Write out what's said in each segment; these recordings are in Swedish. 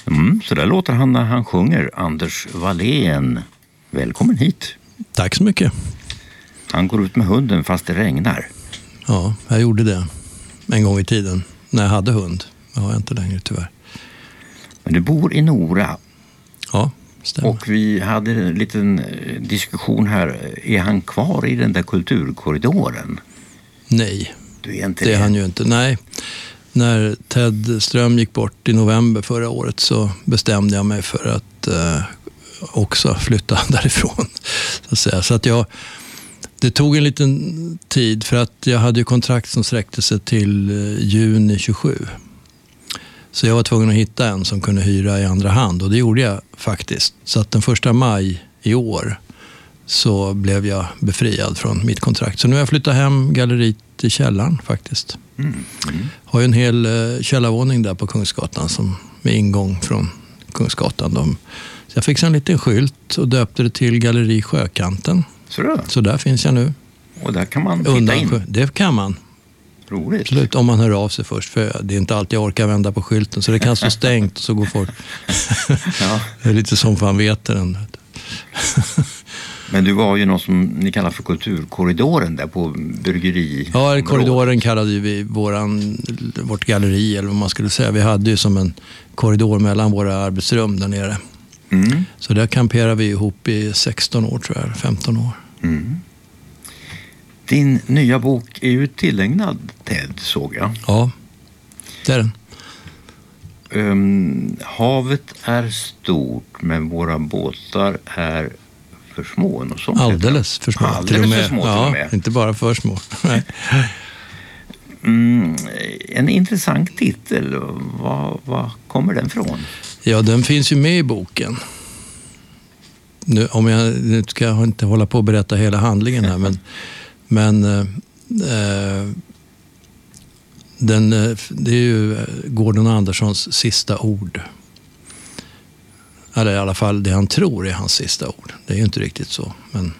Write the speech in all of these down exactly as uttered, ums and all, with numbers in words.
Mm, så där låter han när han sjunger. Anders Wallén, välkommen hit. Tack så mycket. Han går ut med hunden fast det regnar. Ja, jag gjorde det en gång i tiden när jag hade hund. Jag har inte längre tyvärr. Men du bor i Nora. Ja, stämmer. Och vi hade en liten diskussion här. Är han kvar i den där kulturkorridoren? Nej, du är inte det är det. han ju inte. Nej, när Ted Ström gick bort i november förra året så bestämde jag mig för att eh, också flytta därifrån. Så att säga. Så att jag, det tog en liten tid för att jag hade ju kontrakt som sträckte sig till eh, juni tjugosju. Så jag var tvungen att hitta en som kunde hyra i andra hand och det gjorde jag faktiskt. Så att den första maj i år så blev jag befriad från mitt kontrakt. Så nu har jag flyttat hem galleriet i källaren faktiskt. Mm. Mm. Har ju en hel eh, källarvåning där på Kungsgatan som med ingång från Kungsgatan. De, så jag fick en liten skylt och döpte det till Galleri Sjökanten. Så, då? Så där finns jag nu. Och där kan man titta in? Det kan man. Roligt. Absolut, om man hör av sig först. För det är inte alltid jag orkar vända på skylten. Så det kan stå stängt och så går folk. Ja. Det är lite som fan vet den. Men du var ju något som ni kallar för kulturkorridoren där på bryggeri. Ja, korridoren kallade vi våran, vårt galleri eller vad man skulle säga. Vi hade ju som en korridor mellan våra arbetsrum där nere. Mm. Så där kamperade vi ihop i sexton år tror jag, femton år. Mm. Din nya bok är ju tillägnad Ted, såg jag. Ja, det är den. Um, havet är stort men våra båtar är för små. Och sånt Alldeles för små. Alldeles till och med. för små ja, till och med. Inte bara för små. mm, en intressant titel. Vad, vad kommer den från? Ja, den finns ju med i boken. Nu, om jag, nu ska jag inte hålla på att berätta hela handlingen här, men, men eh, den, det är ju Gordon Anderssons sista ord. Eller i alla fall det han tror är hans sista ord. Det är ju inte riktigt så. Men,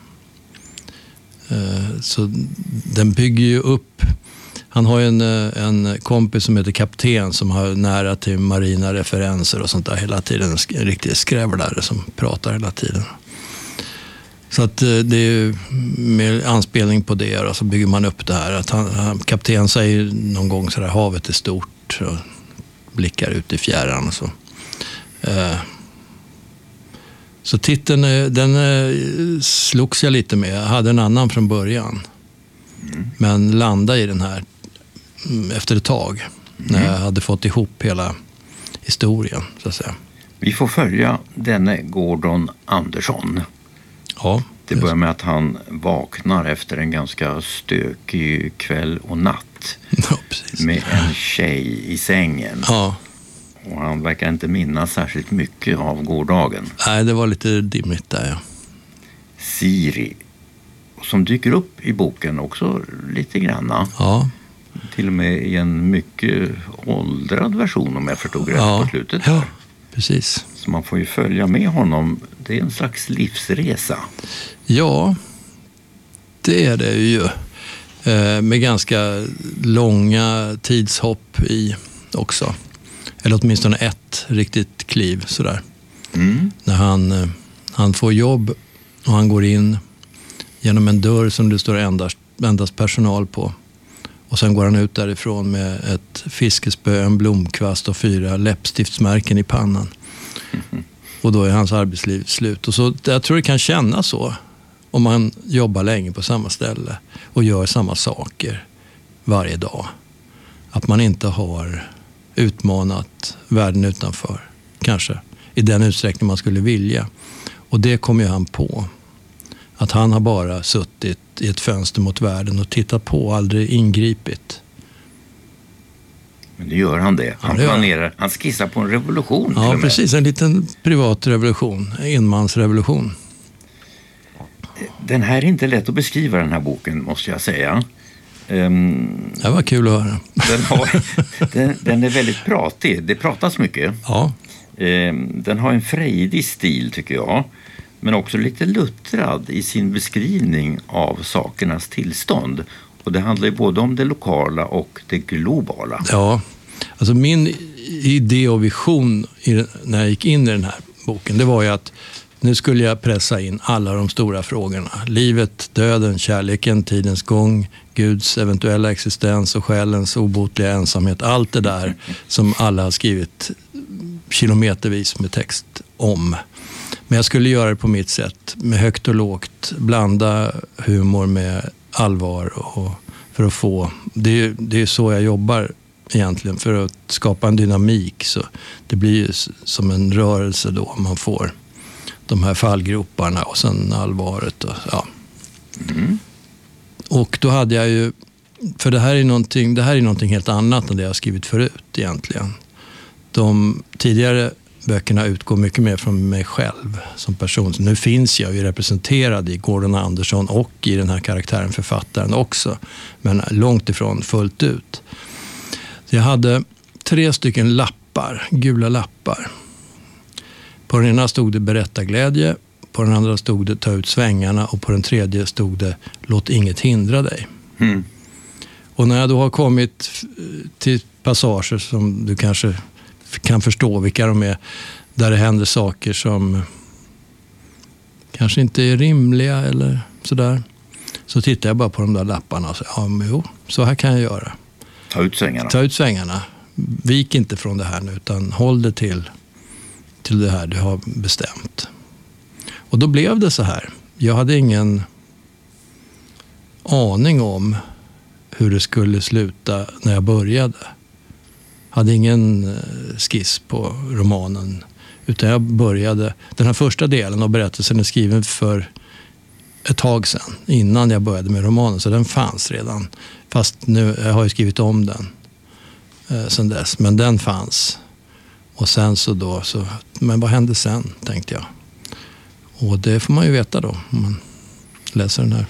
eh, så den bygger ju upp. Han har ju en, en kompis som heter Kapten som har nära till marina referenser och sånt där hela tiden. En riktig skrävlare som pratar hela tiden. Så att det är ju med anspelning på det och så bygger man upp det här. Att han, han, Kapten säger någon gång så där, havet är stort och blickar ut i fjärran och så. Eh, Så titeln, den slogs jag lite med. Jag hade en annan från början. Mm. Men landade i den här efter ett tag. Mm. När jag hade fått ihop hela historien, så att säga. Vi får följa denne Gordon Andersson. Ja. Det börjar med att han vaknar efter en ganska stökig kväll och natt. Ja, precis. Med en tjej i sängen. Ja. Och han verkar inte minnas särskilt mycket av gårdagen. Nej, det var lite dimmigt där, ja. Siri, som dyker upp i boken också lite granna. Ja. Till och med i en mycket åldrad version om jag förstod rätt ja. på slutet. Ja, precis. Så man får ju följa med honom. Det är en slags livsresa. Ja, det är det ju. Eh, med ganska långa tidshopp i också. Eller åtminstone ett riktigt kliv sådär. Mm. När han, han får jobb och han går in genom en dörr som det står endast, endast personal på. Och sen går han ut därifrån med ett fiskespö, en blomkvast och fyra läppstiftsmärken i pannan. Mm. Och då är hans arbetsliv slut. Och så, jag tror det kan kännas så om man jobbar länge på samma ställe och gör samma saker varje dag. Att man inte har utmanat världen utanför, kanske, i den utsträckning man skulle vilja. Och det kommer ju han på. Att han har bara suttit i ett fönster mot världen och tittat på, aldrig ingripit. Men det gör han det. Han ja, det planerar, han skissar på en revolution. Ja, precis. En liten privat revolution. En enmansrevolution. Den här är inte lätt att beskriva, den här boken, måste jag säga. Um, det var kul att höra. Den, har, den, den är väldigt pratig. Det pratas mycket. Ja. Um, den har en frejdig stil, tycker jag. Men också lite luttrad i sin beskrivning av sakernas tillstånd. Och det handlar ju både om det lokala och det globala. Ja, alltså min idé och vision i, när jag gick in i den här boken, det var ju att nu skulle jag pressa in alla de stora frågorna. Livet, döden, kärleken, tidens gång, Guds eventuella existens och själens obotliga ensamhet. Allt det där som alla har skrivit kilometervis med text om. Men jag skulle göra det på mitt sätt, med högt och lågt, blanda humor med allvar och för att få, det är, det är så jag jobbar egentligen, för att skapa en dynamik, så det blir ju som en rörelse då man får de här fallgroparna och sen allvaret och ja. Mm. Och då hade jag ju, för det här är någonting, det här är någonting helt annat än det jag har skrivit förut egentligen. De tidigare böckerna utgår mycket mer från mig själv som person. Så nu finns jag ju representerad i Gordon Anderson och i den här karaktären, författaren också. Men långt ifrån fullt ut. Så jag hade tre stycken lappar, gula lappar. På den ena stod det berätta glädje, på den andra stod det ta ut svängarna och på den tredje stod det låt inget hindra dig. Mm. Och när jag då har kommit till passager som du kanske kan förstå vilka de är, där det händer saker som kanske inte är rimliga eller sådär, så tittar jag bara på de där lapparna och säger, ja men jo, så här kan jag göra. Ta ut svängarna. Ta ut svängarna. Vik inte från det här nu, utan håll det till, till det här du har bestämt. Och då blev det så här. Jag hade ingen aning om hur det skulle sluta när jag började. Hade ingen skiss på romanen, utan jag började, den här första delen av berättelsen är skriven för ett tag sedan, innan jag började med romanen, så den fanns redan, fast nu jag har jag skrivit om den eh, sedan dess, men den fanns. Och sen så då så, men vad hände sen, tänkte jag, och det får man ju veta då om man läser den här.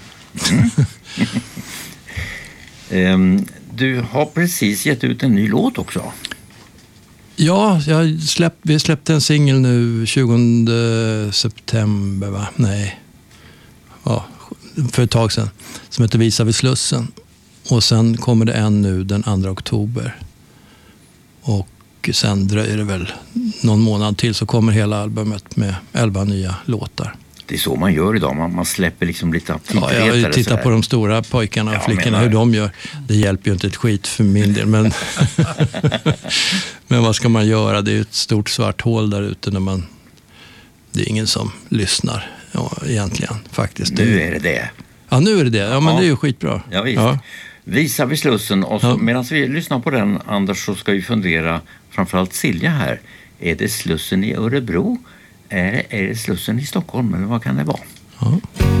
um. Du har precis gett ut en ny låt också. Ja, jag släpp, vi släppte en singel nu tjugonde september, va? Nej. Ja, för ett tag sedan. Som heter Visa vid Slussen. Och sen kommer det en nu den andra oktober. Och sen dröjer det väl någon månad till så kommer hela albumet med elva nya låtar. Det är så man gör idag. Man, man släpper liksom lite aptitretare. Ja, jag tittar på de stora pojkarna och ja, flickorna, hur de gör. Det hjälper ju inte ett skit för min del. Men, men vad ska man göra? Det är ett stort svart hål där ute när man... Det är ingen som lyssnar ja, egentligen, faktiskt. Nu är det det. Ja, nu är det det. Ja, men ja. Det är ju skitbra. Ja, visst. Ja. Visa vid Slussen. Och så, ja. Medan vi lyssnar på den, Anders, så ska vi fundera, framförallt Silja här. Är det Slussen i Örebro? Är det, är det Slussen i Stockholm, eller vad kan det vara? Ja.